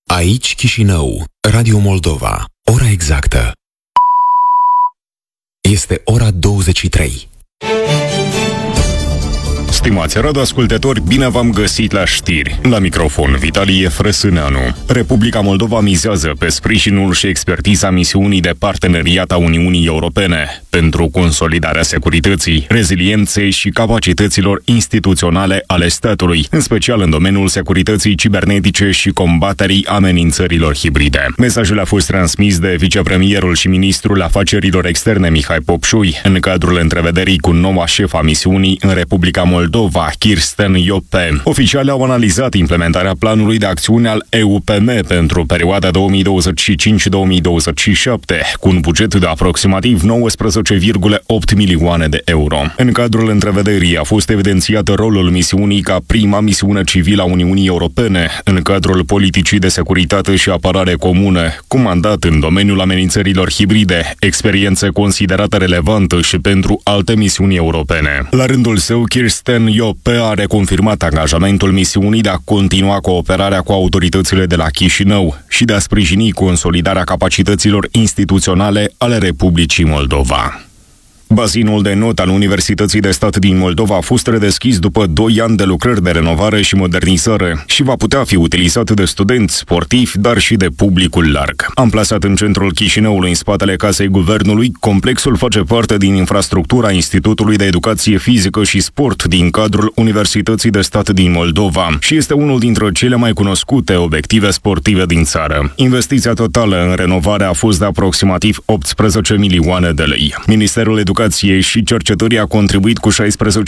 Aici Chișinău, Radio Moldova. Ora exactă este ora 23. Stimați radioascultători, bine v-am găsit la știri. La microfon, Vitalie Frăsâneanu. Republica Moldova mizează pe sprijinul și expertiza misiunii de parteneriat a Uniunii Europene pentru consolidarea securității, rezilienței și capacităților instituționale ale statului, în special în domeniul securității cibernetice și combaterii amenințărilor hibride. Mesajul a fost transmis de vicepremierul și ministrul afacerilor externe Mihai Popșui în cadrul întrevederii cu noua șefa misiunii în Republica Moldova, Kirsten Iope. Oficialii au analizat implementarea planului de acțiune al EUPM pentru perioada 2025-2027, cu un buget de aproximativ 19,8 milioane de euro. În cadrul întrevederii a fost evidențiat rolul misiunii ca prima misiune civilă a Uniunii Europene în cadrul politicii de securitate și apărare comune, cu mandat în domeniul amenințărilor hibride, experiență considerată relevantă și pentru alte misiuni europene. La rândul său, Kirsten Iope a reconfirmat angajamentul misiunii de a continua cooperarea cu autoritățile de la Chișinău și de a sprijini consolidarea capacităților instituționale ale Republicii Moldova. Bazinul de not al Universității de Stat din Moldova a fost redeschis după 2 ani de lucrări de renovare și modernizare și va putea fi utilizat de studenți, sportivi, dar și de publicul larg. Amplasat în centrul Chișinăului, în spatele Casei Guvernului, complexul face parte din infrastructura Institutului de Educație Fizică și Sport din cadrul Universității de Stat din Moldova și este unul dintre cele mai cunoscute obiective sportive din țară. Investiția totală în renovare a fost de aproximativ 18 milioane de lei. Ministerul Educației și Cercetării a contribuit cu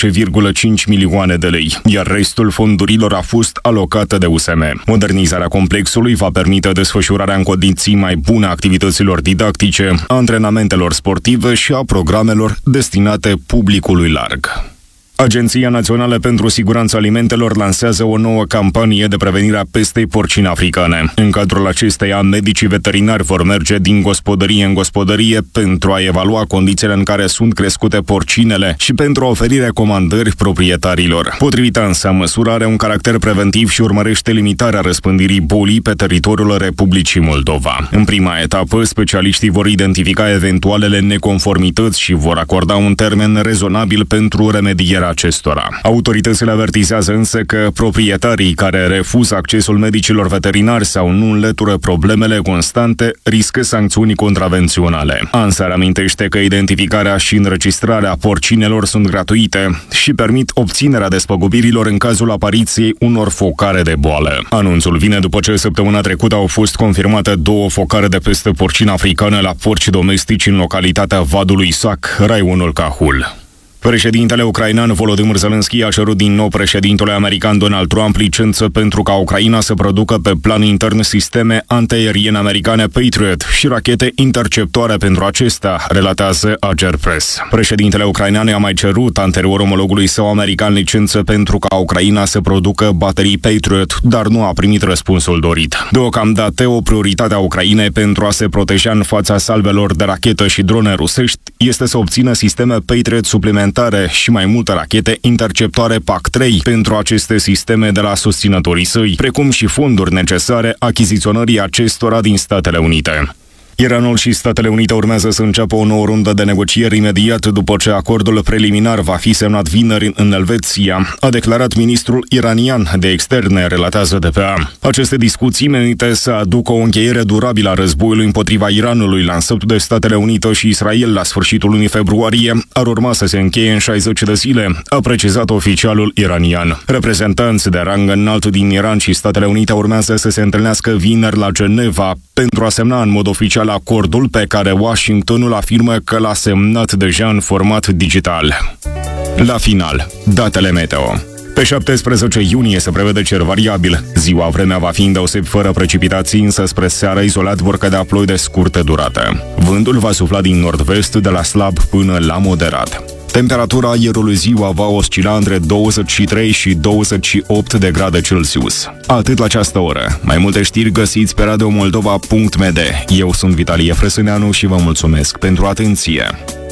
16,5 milioane de lei, iar restul fondurilor a fost alocată de USM. Modernizarea complexului va permite desfășurarea în condiții mai bune a activităților didactice, a antrenamentelor sportive și a programelor destinate publicului larg. Agenția Națională pentru Siguranța Alimentelor lansează o nouă campanie de prevenire a pestei porcine africane. În cadrul acesteia, medicii veterinari vor merge din gospodărie în gospodărie pentru a evalua condițiile în care sunt crescute porcinele și pentru a oferi recomandări proprietarilor. Potrivit ANSA, măsura are un caracter preventiv și urmărește limitarea răspândirii bolii pe teritoriul Republicii Moldova. În prima etapă, specialiștii vor identifica eventualele neconformități și vor acorda un termen rezonabil pentru remedierea acestora. Autoritățile avertizează însă că proprietarii care refuză accesul medicilor veterinari sau nu înlătură problemele constante riscă sancțiuni contravenționale. ANSA amintește că identificarea și înregistrarea porcinelor sunt gratuite și permit obținerea despăgubirilor în cazul apariției unor focare de boală. Anunțul vine după ce săptămâna trecută au fost confirmate 2 focare de peste porcină africană la porci domestici în localitatea Vadului Sac, raionul Cahul. Președintele ucrainean Volodymyr Zelensky a cerut din nou președintelui american Donald Trump licență pentru ca Ucraina să producă pe plan intern sisteme antiaeriene americane Patriot și rachete interceptoare pentru acesta, relatează Ager Press. Președintele ucrainean a mai cerut anterior omologului său american licență pentru ca Ucraina să producă baterii Patriot, dar nu a primit răspunsul dorit. Deocamdată, o prioritate a Ucrainei pentru a se proteja în fața salvelor de rachetă și drone rusești este să obțină sisteme Patriot suplimentare și mai multe rachete interceptoare PAC-3 pentru aceste sisteme de la susținătorii săi, precum și fonduri necesare achiziționării acestora din Statele Unite. Iranul și Statele Unite urmează să înceapă o nouă rundă de negocieri imediat după ce acordul preliminar va fi semnat vineri în Elveția, a declarat ministrul iranian de externe, relatează DPA. Aceste discuții menite să aducă o încheiere durabilă a războiului împotriva Iranului lansat de Statele Unite și Israel la sfârșitul lunii februarie ar urma să se încheie în 60 de zile, a precizat oficialul iranian. Reprezentanți de rang înalt din Iran și Statele Unite urmează să se întâlnească vineri la Geneva pentru a semna în mod oficial acordul pe care Washingtonul afirmă că l-a semnat deja în format digital. La final, datele meteo. Pe 17 iunie se prevede cer variabil. Ziua vremea va fi îndeosebi fără precipitații, însă spre seară izolat vor cădea ploi de scurtă durată. Vântul va sufla din nord-vest de la slab până la moderat. Temperatura aerului ziua va oscila între 23 și 28 de grade Celsius. Atât la această oră. Mai multe știri găsiți pe radiomoldova.md. Eu sunt Vitalie Frăsâneanu și vă mulțumesc pentru atenție.